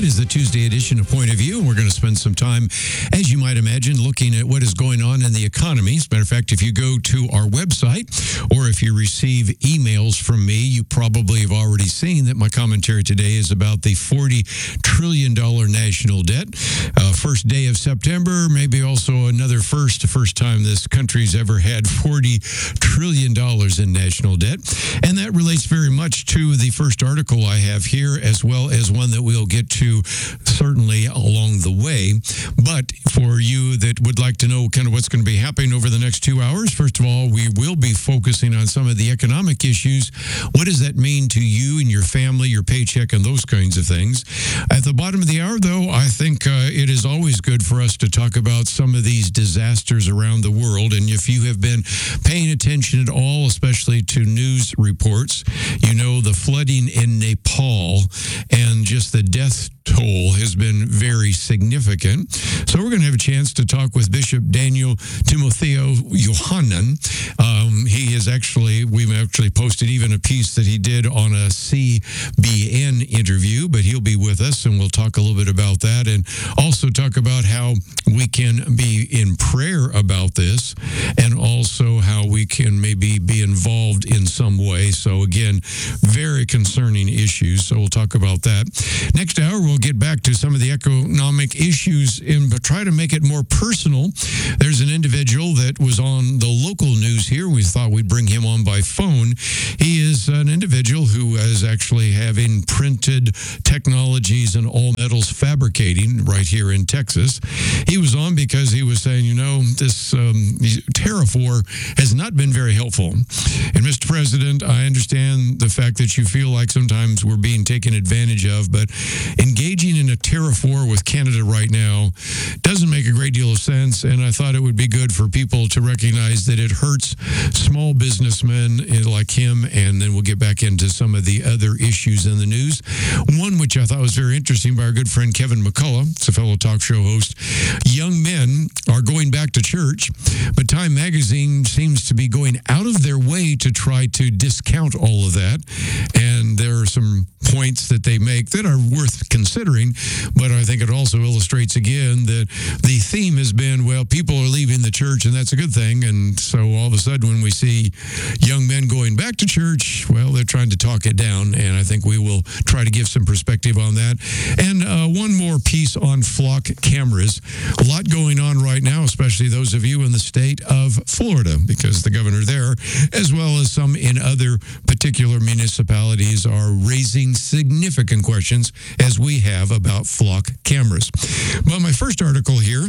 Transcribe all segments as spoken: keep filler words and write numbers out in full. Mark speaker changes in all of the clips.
Speaker 1: is the Tuesday edition of Point of View, and we're going to spend some time, as you might imagine, looking at what is going on in the economy. As a matter of fact, if you go to our website or if you receive emails from me, you probably have already seen that my commentary today is about the forty trillion dollars national debt. Uh, first day of September, maybe also another first, first time this country's ever had forty trillion dollars in national debt. And that relates very much to the first article I have here, as well as one that we'll get to certainly along the way. But for you that would like to know kind of what's going to be happening over the next two hours, first of all, we will be focusing on some of the economic issues. What does that mean to you and your family, your paycheck, and those kinds of things? At the bottom of the hour, though, I think uh, it is always good for us to talk about some of these disasters around the world. And if you have been paying attention at all, especially to news reports, you know the flooding in Nepal and just the death toll has been very significant. So we're going to have a chance to talk with Bishop Daniel Timotheo Yohanan. Um, he is actually, we've actually posted even a piece that he did on a C B N interview, but he'll be with us and we'll talk a little bit about that and also talk about how we can be in prayer about this and also how we can maybe be involved in some way. So again, very concerning issues. So we'll talk about that. Next hour, we'll get back to some of the economic issues and but try to make it more personal. There's an individual that was on the local news here. We thought we'd bring him on by phone. He is an individual who is actually having printed technologies and all metals fabricating right here in Texas. He was on because he was saying, you know, this um, tariff war has not been very helpful. And Mister President, I understand the fact that you feel like sometimes we're being taken advantage of, but engaging in a tariff war with Canada right now doesn't make a great deal of sense. And I thought it would be good for people to recognize that it hurts small businessmen like him. And then we'll get back into some of the other issues in the news. One which I thought was very interesting by our good friend Kevin McCullough, it's a fellow talk show host. Young men are going back to church, but Time Magazine seems to be going out of their way to try to discount all of that. And there are some points that they make that are worth considering, but I think it also illustrates again that the theme has been, well, people are leaving the church and that's a good thing. And so all of a sudden when we see young men going back to church, well, they're trying to talk it down. And I think we will try to give some perspective on that. And uh, one more piece on flock cameras. A lot going on right now, especially those of you in the state of Florida, because the governor there, as well as some in other particular municipalities, are raising significant questions as we have about flock cameras. Well, my first article here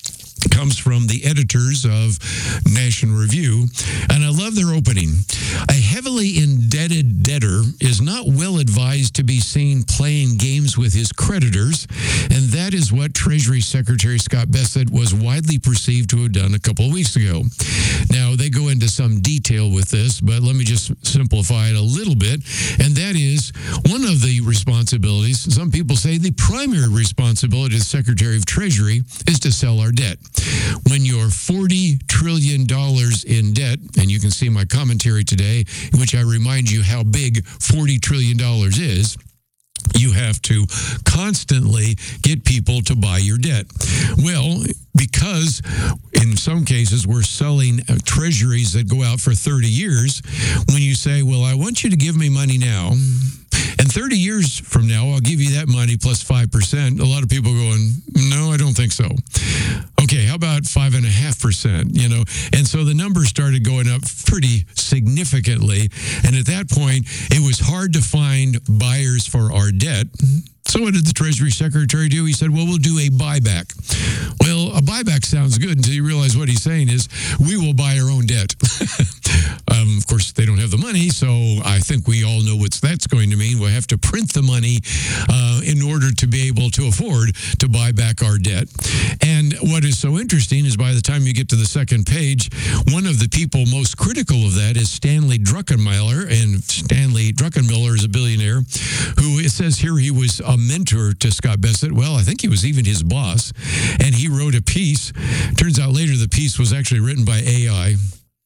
Speaker 1: comes from the editors of National Review, and I love their opening. A heavily indebted debtor is not well advised to be seen playing games with his creditors, and that is what Treasury Secretary Scott Bessent was widely perceived to have done a couple of weeks ago. Now, they go into some detail with this, but let me just simplify it a little bit, and that is one of the responsibilities, some people say the primary responsibility of the Secretary of Treasury is to sell our debt. When you're forty trillion dollars in debt, and you can see my commentary today, in which I remind you how big forty trillion dollars is, you have to constantly get people to buy your debt. Well, because in some cases we're selling treasuries that go out for thirty years, when you say, well, I want you to give me money now, and thirty years from now, I'll give you that money plus five percent. A lot of people going, no, I don't think so. Okay, how about five and a half percent? You know, and so the numbers started going up pretty significantly. And at that point, it was hard to find buyers for our debt. So what did the Treasury Secretary do? He said, well, we'll do a buyback. Well, a buyback sounds good until you realize what he's saying is we will buy our own debt. um, of course, they don't have the money, so I think we all know what that's going to mean. We'll have to print the money uh, in order to be able to afford to buy back our debt. And what is so interesting is by the time you get to the second page, one of the people most critical of that is Stanley Druckenmiller. And Stanley Druckenmiller is a billionaire who, it says here, he was a mentor to Scott Bessent. Well, I think he was even his boss. And he wrote a piece. Turns out later the piece was actually written by A I.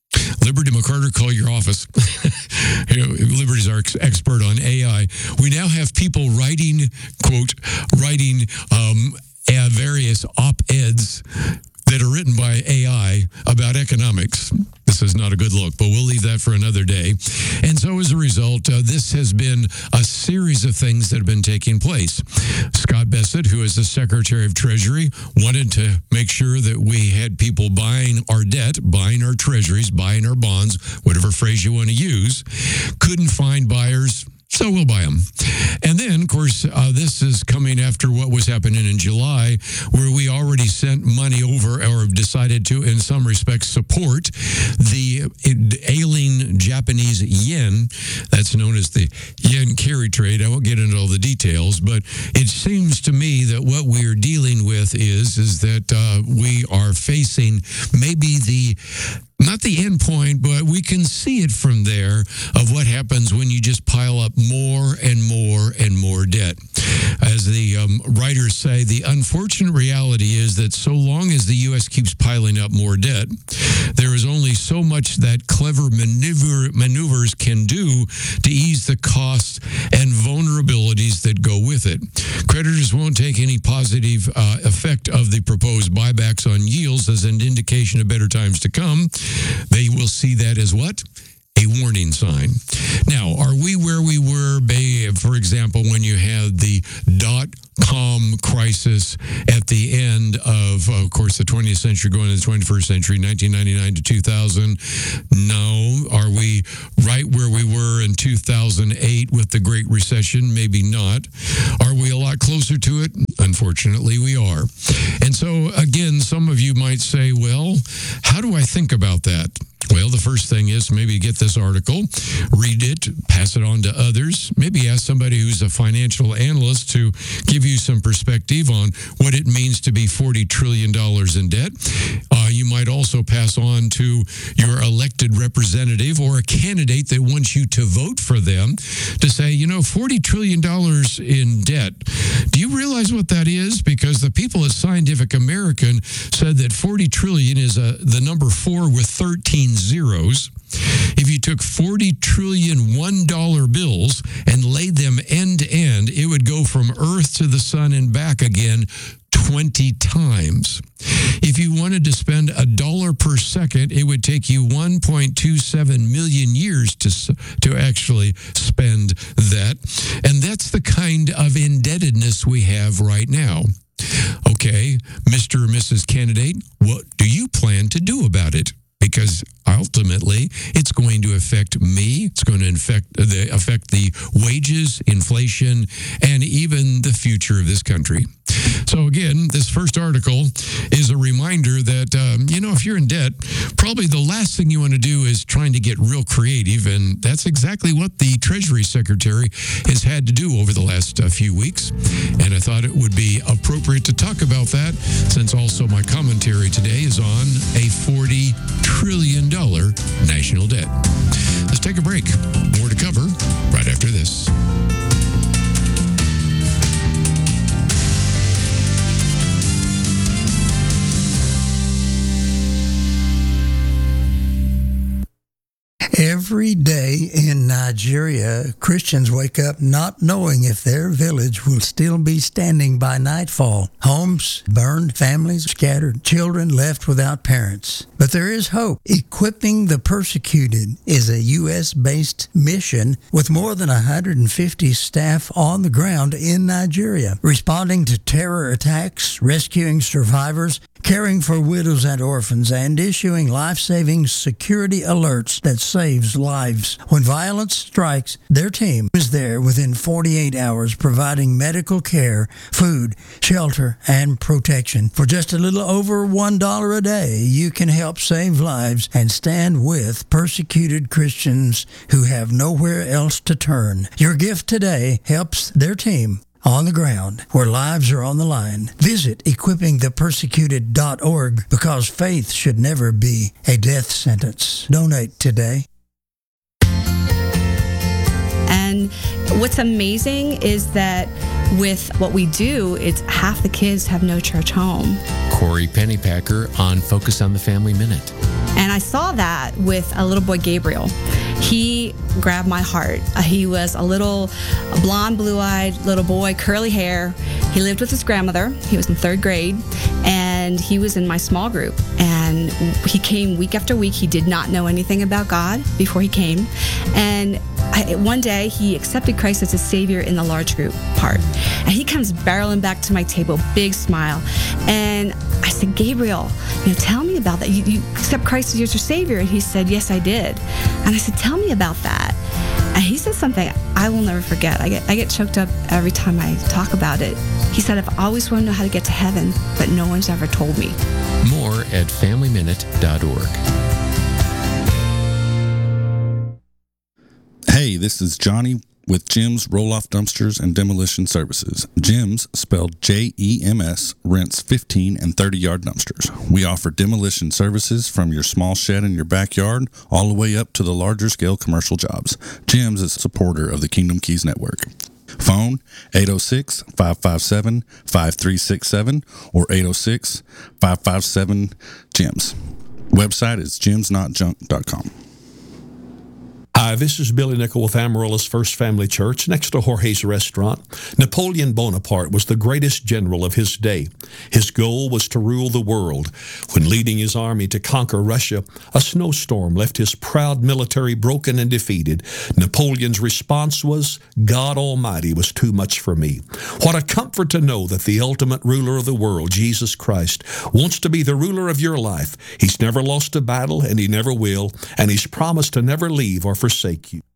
Speaker 1: Liberty McCarter, call your office. You know, Liberty's our ex- expert on A I. We now have people writing, quote, writing um, uh, various op-eds that are written by A I about economics. This is not a good look, but we'll leave that for another day. And so as a result, uh, this has been a series of things that have been taking place. Scott Bessent, who is the Secretary of Treasury, wanted to make sure that we had people buying our debt, buying our treasuries, buying our bonds, whatever phrase you want to use. Couldn't find buyers, so we'll buy them. And then, of course, uh, this is coming after what was happening in July, where we already sent money over or decided to, in some respects, support the ailing Japanese yen. That's known as the yen carry trade. I won't get into all the details, but it seems to me that what we are dealing with is, is that uh, we are facing maybe the not the end point, but we can see it from there of what happens when you just pile up more and more and more debt. As the um, writers say, the unfortunate reality is that so long as the U S keeps piling up more debt, there is only so much that clever maneuver, maneuvers can do to ease the costs and vulnerabilities that go with it. Creditors won't take any positive uh, effect of the proposed buybacks on yields as an indication of better times to come. They will see that as what? A warning sign. Now, are we where we were, for example, when you had the dot-com crisis at the end of, of course, the twentieth century going to the twenty-first century, nineteen ninety-nine to two thousand? No. Are we right where we were in two thousand eight with the Great Recession? Maybe not. Are we a lot closer to it? Unfortunately, we are. And so, again, some of you might say, well, how do I think about that? Well, the first thing is maybe get this article, read it, pass it on to others. Maybe ask somebody who's a financial analyst to give you some perspective on what it means to be forty trillion dollars in debt. Uh, you might also pass on to your elected representative or a candidate that wants you to vote for them to say, you know, forty trillion dollars in debt. Do you realize what that is? Because the people at Scientific American said that forty trillion is a, the number four with thirteen zeros. If you took forty trillion one dollar bills and laid them end to end, it would go from Earth to the sun and back again twenty times. If you wanted to spend a dollar per second, it would take you one point two seven million years to, to actually spend that. And that's the kind of indebtedness we have right now. Okay, Mister or Missus Candidate, what do you plan to do about it? Because ultimately, it's going to affect me. It's going to affect the, affect the wages, inflation, and even the future of this country. So again, this first article is a reminder that, um, you know, if you're in debt, probably the last thing you want to do is trying to get real creative. And that's exactly what the Treasury Secretary has had to do over the last uh, few weeks. And I thought it would be appropriate to talk about that, since also my commentary today is on a forty trillion dollars national debt. Let's take a break. More to cover right after this.
Speaker 2: Every day in Nigeria, Christians wake up not knowing if their village will still be standing by nightfall. Homes burned, families scattered, children left without parents. But there is hope. Equipping the Persecuted is a U S-based mission with more than one hundred fifty staff on the ground in Nigeria, responding to terror attacks, rescuing survivors, caring for widows and orphans, and issuing life-saving security alerts that saves lives. When violence strikes, their team is there within forty-eight hours, providing medical care, food, shelter, and protection. For just a little over one dollar a day, you can help save lives and stand with persecuted Christians who have nowhere else to turn. Your gift today helps their team on the ground where lives are on the line. Visit equipping the persecuted dot org, because faith should never be a death sentence. Donate today.
Speaker 3: And what's amazing is that with what we do, it's half the kids have no church home.
Speaker 4: Corey Pennypacker on Focus on the Family Minute.
Speaker 3: And I saw that with a little boy, Gabriel. He grabbed my heart. Uh, he was a little blonde, blue-eyed little boy, curly hair. He lived with his grandmother. He was in third grade, and he was in my small group. And he came week after week. He did not know anything about God before he came. And I, one day, he accepted Christ as his Savior in the large group part. And he comes barreling back to my table, big smile. And I said, Gabriel, you know, tell me about that. You, you accept Christ as your Savior? And he said, yes, I did. And I said, tell me about that. And he said something I will never forget. I get I get choked up every time I talk about it. He said, I've always wanted to know how to get to heaven, but no one's ever told me.
Speaker 4: More at family minute dot org.
Speaker 5: Hey, this is Johnny with Jim's Roll-Off Dumpsters and Demolition Services. Jim's, spelled J E M S, rents fifteen and thirty-yard dumpsters. We offer demolition services from your small shed in your backyard all the way up to the larger-scale commercial jobs. Jim's is a supporter of the Kingdom Keys Network. Phone eight oh six, five five seven, five three six seven or eight oh six, five five seven, J I M S. Website is jims not junk dot com.
Speaker 6: Hi, this is Billy Nickel with Amaryllis First Family Church next to Jorge's Restaurant. Napoleon Bonaparte was the greatest general of his day. His goal was to rule the world. When leading his army to conquer Russia, a snowstorm left his proud military broken and defeated. Napoleon's response was, God Almighty was too much for me. What a comfort to know that the ultimate ruler of the world, Jesus Christ, wants to be the ruler of your life. He's never lost a battle, and he never will, and he's promised to never leave or forsake you.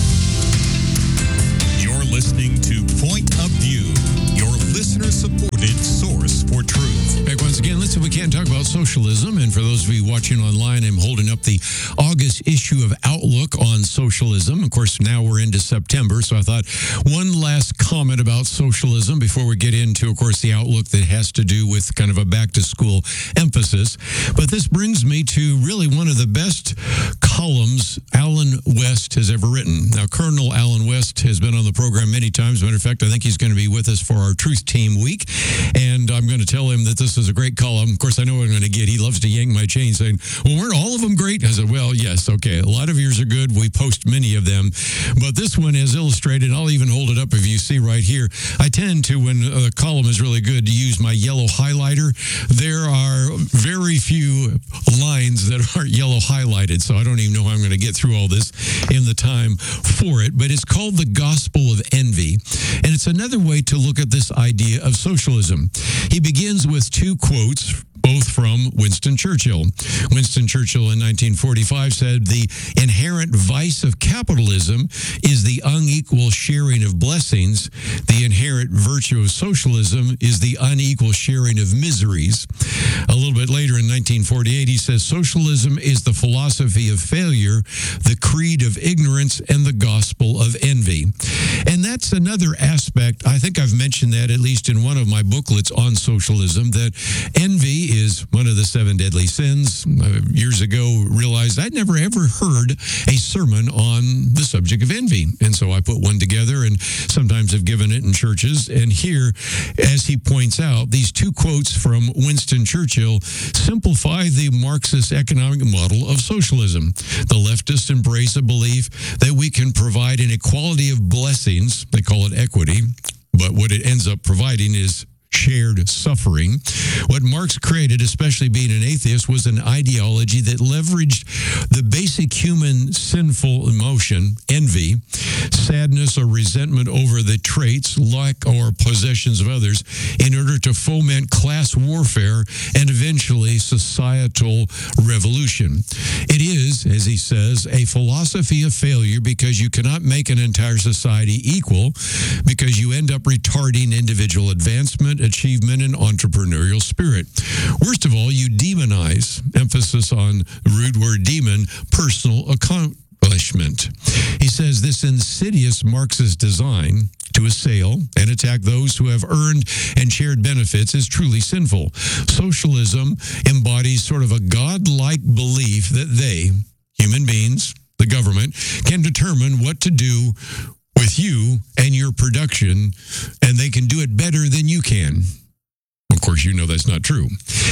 Speaker 7: You're listening to Point of View, your listener-supported source for truth.
Speaker 1: Back once again, listen, we can't talk about socialism. And for those of you watching online, I'm holding up the August issue of Outlook on socialism. Of course, now we're into September, so I thought one last comment about socialism before we get into, of course, the Outlook that has to do with kind of a back-to-school emphasis. But this brings me to really one of the best columns Alan West has ever written. Now, Colonel Alan West has been on the program many times. As a matter of fact, I think he's going to be with us for our Truth Team Week, and I'm going to tell him that this is a great column. Of course, I know what I'm going to get. He loves to yank my chain saying, well, weren't all of them great? I said, well, yes, okay. A lot of yours are good. We post many of them. But this one is illustrated. I'll even hold it up if you see right here. I tend to, when a column is really good, to use my yellow highlighter. There are very few lines that aren't yellow highlighted, so I don't even know how I'm going to get through all this in the time for it. But it's called The Gospel of Envy. And it's another way to look at this idea of socialism. He begins with two quotes, both from Winston Churchill. Winston Churchill in nineteen forty-five said, the inherent vice of capitalism is the unequal sharing of blessings. The inherent virtue of socialism is the unequal sharing of miseries. A little bit later in nineteen forty-eight, he says, socialism is the philosophy of failure, the creed of ignorance, and the gospel of envy. And that's another aspect. I think I've mentioned that at least in one of my booklets on socialism, that envy is one of the seven deadly sins. Uh, years ago, realized I'd never ever heard a sermon on the subject of envy. And so I put one together and sometimes have given it in churches. And here, as he points out, these two quotes from Winston Churchill simplify the Marxist economic model of socialism. The leftists embrace a belief that we can provide an equality of blessings. They call it equity. But what it ends up providing is shared suffering. What Marx created, especially being an atheist, was an ideology that leveraged the basic human sinful emotion, envy, sadness or resentment over the traits, lack or possessions of others, in order to foment class warfare and eventually societal revolution. It is, as he says, a philosophy of failure because you cannot make an entire society equal, because you end up retarding individual advancement, achievement, and entrepreneurial spirit. Worst of all, you demonize, emphasis on the rude word demon, personal accomplishment. He says this insidious Marxist design to assail and attack those who have earned and shared benefits is truly sinful. Socialism embodies sort of a godlike belief that they, human beings, the government, can determine what to do with you and your production, and they can do it better than you can. Of course, you know that's not true. And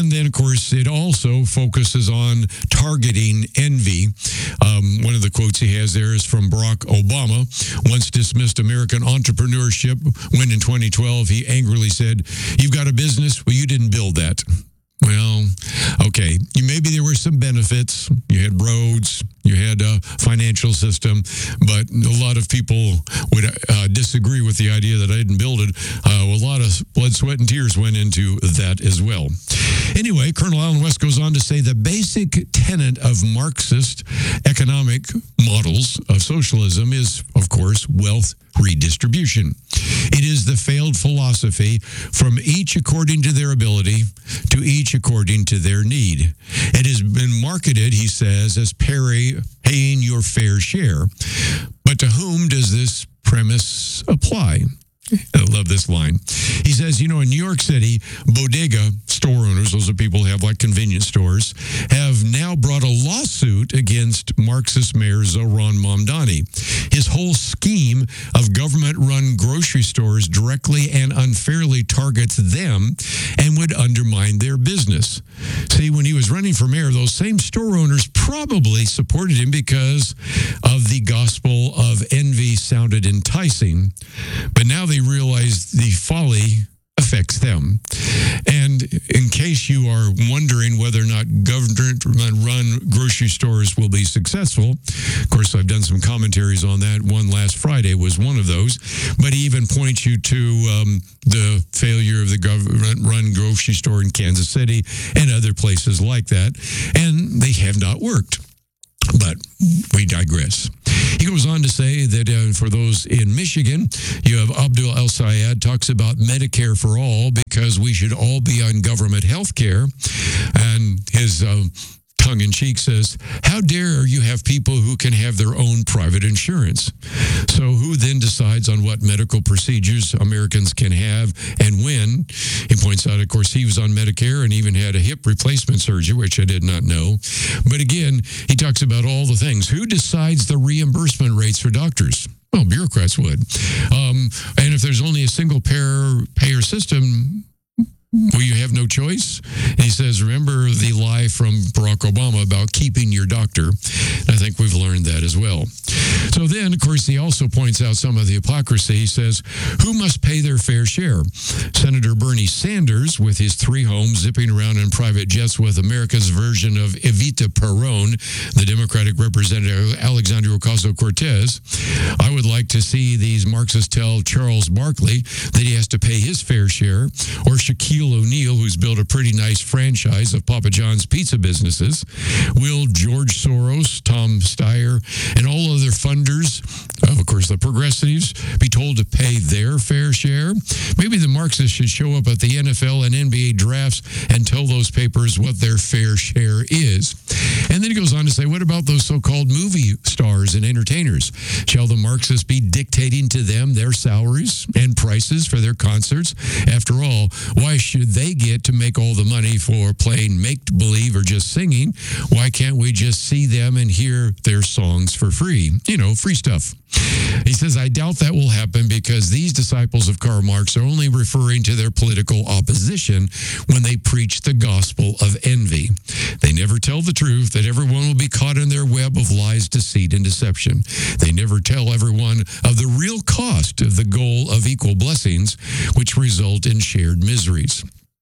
Speaker 1: And then, of course, it also focuses on targeting envy. Um, one of the quotes he has there is from Barack Obama, once dismissed American entrepreneurship when in twenty twelve he angrily said, "You've got a business? Well, you didn't build that." Well, okay, you, maybe there were some benefits. You had roads, you had a financial system, but a lot of people would uh, disagree with the idea that I didn't build it. Uh, a lot of blood, sweat, and tears went into that as well. Anyway, Colonel Allen West goes on to say the basic tenet of Marxist economic models of socialism is, of course, wealth redistribution. It is the failed philosophy from each according to their ability to each according to their need. It has been marketed, he says, as pay, paying your fair share. But to whom does this premise apply? I love this line. He says, you know, in New York City, bodega store owners, those are people who have like convenience stores, have now brought a lawsuit against Marxist Mayor Zohran Mamdani. His whole scheme of government-run grocery stores directly and unfairly targets them and would undermine their business. See, when he was running for mayor, those same store owners probably supported him because of the gospel of envy sounded enticing, but now they realize the folly affects them. And in case you are wondering whether or not government-run grocery stores will be successful, of course, I've done some commentaries on that. One last Friday was one of those. But he even points you to um, the failure of the government-run grocery store in Kansas City and other places like that. And they have not worked. But we digress. He goes on to say that uh, for those in Michigan, you have Abdul El-Sayed talks about Medicare for all because we should all be on government health care. And his uh, tongue-in-cheek says, how dare you have people who can have their own private insurance? So who then decides on what medical procedures Americans can have and when? He points out, of course, he was on Medicare and even had a hip replacement surgery, which I did not know. But again, he talks about all the things. Who decides the reimbursement rates for doctors? Well, bureaucrats would. Um, and if there's only a single payer, payer system, well, you have no choice. And he says, remember the lie from Barack Obama about keeping your doctor. I think we've learned that as well. So then, of course, he also points out some of the hypocrisy. He says, who must pay their fair share? Senator Bernie Sanders, with his three homes, zipping around in private jets with America's version of Evita Peron, the Democratic Representative Alexandria Ocasio-Cortez. I would like to see these Marxists tell Charles Barkley that he has to pay his fair share, or Shaquille O'Neal, who's built a pretty nice franchise of Papa John's pizza businesses. Will George Soros, Tom Steyer, and all other funders, of course the progressives, be told to pay their fair share? Maybe the Marxists should show up at the N F L and N B A drafts and tell those papers what their fair share is. And then he goes on to say, what about those so-called movie stars and entertainers? Shall the Marxists be dictating to them their salaries and prices for their concerts? After all, why should they get to make all the money for playing make-believe or just singing? Why can't we just see them and hear their songs for free? You know, free stuff. He says, I doubt that will happen because these disciples of Karl Marx are only referring to their political opposition when they preach the gospel of envy. They never tell the truth that everyone will be caught in their web of lies, deceit, and deception. They never tell everyone of the real cost of the goal of equal blessings, which result in shared miseries.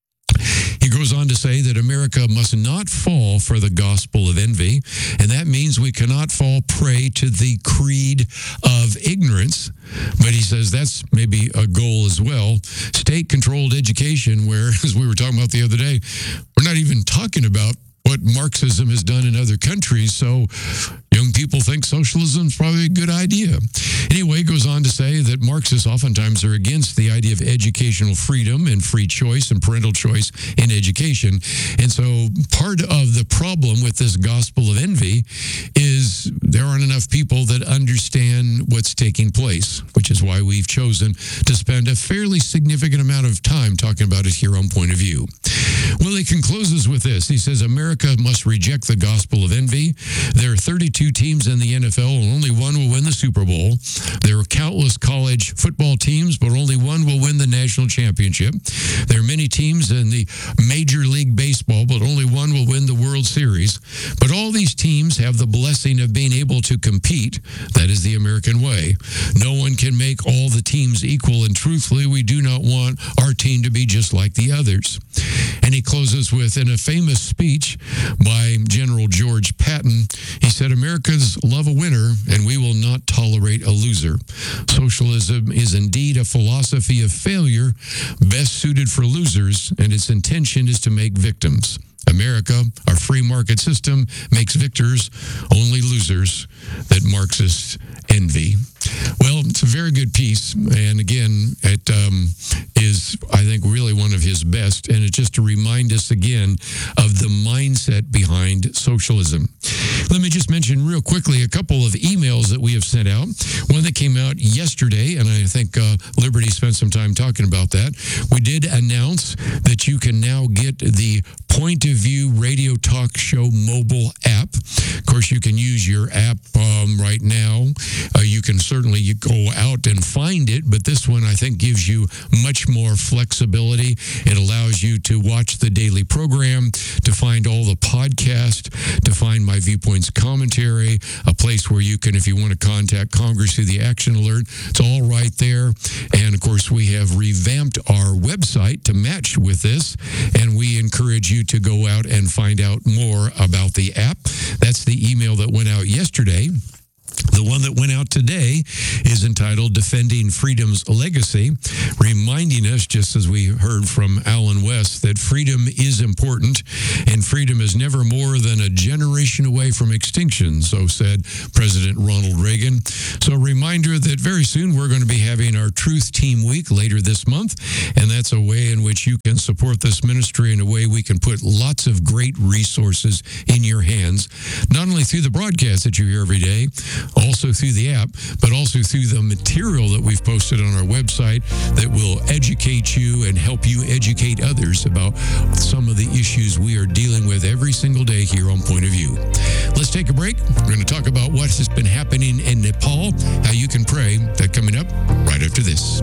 Speaker 1: He goes on to say that America must not fall for the gospel of envy, and that means we cannot fall prey to the creed of ignorance. But he says that's maybe a goal as well. State-controlled education, where, as we were talking about the other day, we're not even talking about what Marxism has done in other countries, so young people think socialism is probably a good idea. Anyway, he goes on to say that Marxists oftentimes are against the idea of educational freedom and free choice and parental choice in education. And so part of the problem with this gospel of envy is there aren't enough people that understand what's taking place, which is why we've chosen to spend a fairly significant amount of time talking about it here on Point of View. Well, he concludes with this. He says, America must reject the gospel of envy. There are thirty-two teams in the N F L, and only one will win the Super Bowl. There are countless college football teams, but only one will win the national national championship. There are many teams in the Major League Baseball, but only one will win the World Series. But all these teams have the blessing of being able to compete. That is the American way. No one can make all the teams equal, and truthfully, we do not want our team to be just like the others. And he closes with, in a famous speech by General George Patton, he said, Americans love a winner, and we will not tolerate a loser. Socialism is indeed a philosophy of failure, best suited for losers, and its intention is to make victims. America, our free market system, makes victors, only losers that Marxists envy. Well, it's a very good piece, and again, it um, is, I think, really one of his best, and it's just to remind us again of the mindset behind socialism. Let me just mention real quickly a couple of emails that we have sent out. One that came out yesterday, and I think uh, Liberty spent some time talking about that. We did announce that you can now get the Point of View Radio Talk Show mobile app. Of course, you can use your app um, right now. Uh, you can certainly you go out and find it, but this one I think gives you much more flexibility. It allows you to watch the daily program, to find all the podcast, to find my Viewpoints commentary, a place where you can, if you want to contact Congress through the Action Alert, it's all right there. And of course, we have revamped our website to match with this, and we encourage you to go out and find out more about the app. That's the email that went out yesterday. The one that went out today is entitled Defending Freedom's Legacy, reminding us, just as we heard from Alan West, that freedom is important, and freedom is never more than a generation away from extinction, so said President Ronald Reagan. So a reminder that very soon we're going to be having our Truth Team Week later this month, and that's a way in which you can support this ministry in a way we can put lots of great resources in your hands, not only through the broadcast that you hear every day, also through the app, but also through the material that we've posted on our website that will educate you and help you educate others about some of the issues we are dealing with every single day here on Point of View. Let's take a break. We're going to talk about what has been happening in Nepal, how you can pray. That coming up right after this.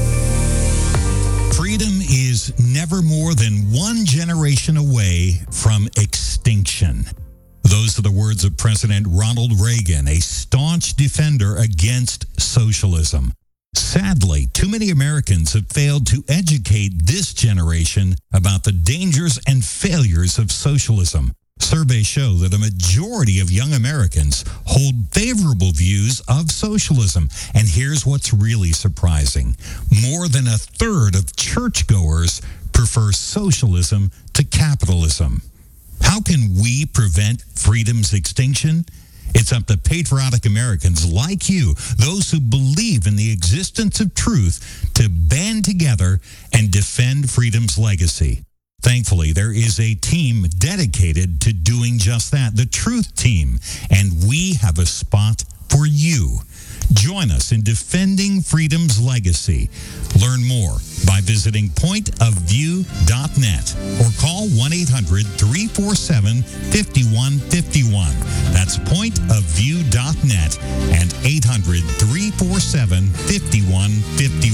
Speaker 7: Freedom is never more than one generation away from extinction. Those are the words of President Ronald Reagan, a staunch defender against socialism. Sadly, too many Americans have failed to educate this generation about the dangers and failures of socialism. Surveys show that a majority of young Americans hold favorable views of socialism. And here's what's really surprising. More than a third of churchgoers prefer socialism to capitalism. How can we prevent freedom's extinction? It's up to patriotic Americans like you, those who believe in the existence of truth, to band together and defend freedom's legacy. Thankfully, there is a team dedicated to doing just that, the Truth Team, and we have a spot for you. Join us in defending freedom's legacy. Learn more by visiting point of view dot net or call one eight hundred, three four seven, five one five one. That's point of view dot net and eight hundred, three four seven, five one five one.